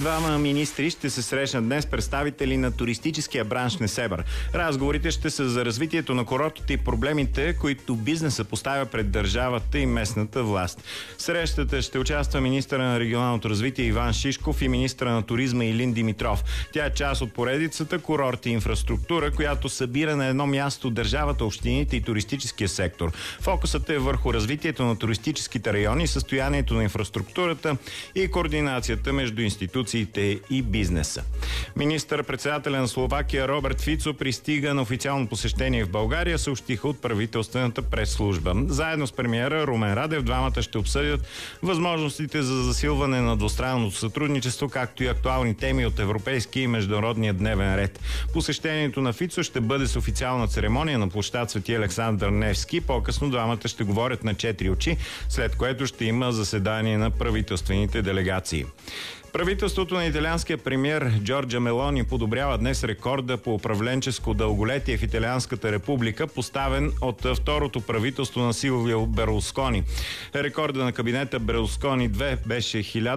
двама министри ще се срещнат днес представители на туристическия бранш Несебър. Разговорите ще са за развитието на курортите и проблемите, които бизнеса поставя пред държавата и местната власт. В срещата ще участва министъра на регионалното развитие Иван Шишков и министъра на туризма Илин Димитров. Тя е част от поредицата курорти и инфраструктура, която събира на едно място държавата, общините и туристическия сектор. Фокусът е върху развитието на туристическите райони, състоянието на инфраструктурата и координацията между институциите и бизнеса. Министър-председателя на Словакия Роберт Фицо пристига на официално посещение в България, съобщиха от правителствената пресслужба. Заедно с премиера Румен Радев двамата ще обсъдят възможностите за засилване на двустранното сътрудничество, както и актуални теми от европейския и международния дневен ред. Посещението на Фицо ще бъде с официална церемония на площад Свети Александър Невски. По-късно двамата ще говорят на 4 очи, след което ще има заседание на правителствените делегации. Правителството на италианския премиер Джорджа Мелони подобрява днес рекорда по управленческо дълголетие в Италианската република, поставен от второто правителство на Силвио Берлускони. Рекорда на кабинета Берлускони 2 беше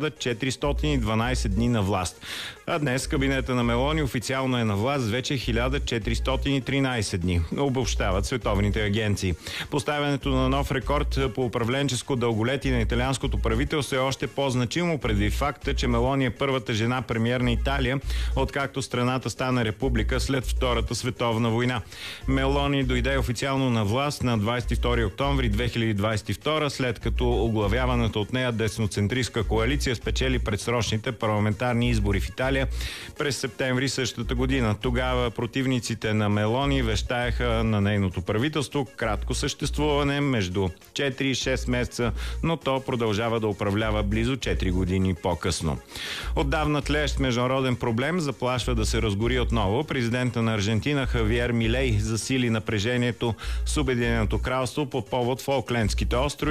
1412 дни на власт. А днес кабинета на Мелони официално е на власт вече 1413 дни, обобщават световните агенции. Поставянето на нов рекорд по управленческо дълголетие на италианското правителство е още по-значимо преди факта, че Мелони е първата жена премиер на Италия, откакто страната стана република след Втората световна война. Мелони дойде официално на власт на 22 октомври 2022, след като оглавяваната от нея десноцентристка коалиция спечели предсрочните парламентарни избори в Италия през септември същата година. Тогава противниците на Мелони вещаеха на нейното правителство кратко съществуване между 4 и 6 месеца, но то продължава да управлява близо 4 години по-късно. Отдавна тлеещ международен проблем заплашва да се разгори отново. Президентът на Аржентина Хавиер Милей засили напрежението с Обединеното кралство по повод Фолклендските острови